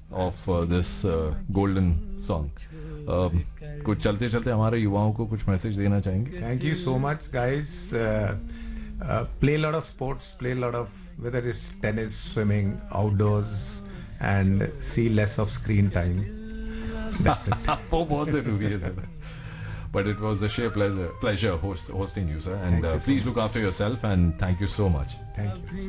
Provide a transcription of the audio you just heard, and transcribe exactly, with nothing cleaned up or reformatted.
of uh, this uh, golden song. Um, कुछ चलते चलते हमारे युवाओं को कुछ मैसेज देना चाहेंगे? Thank you so much, guys. Uh, uh, play a lot of sports. Play a lot of, whether it's tennis, swimming, outdoors, and see less of screen time. That's it. वो बहुत जरूरी है sir. But it was a sheer pleasure, pleasure host, hosting you, sir. And uh, you so please much. look after yourself, and thank you so much. Thank you.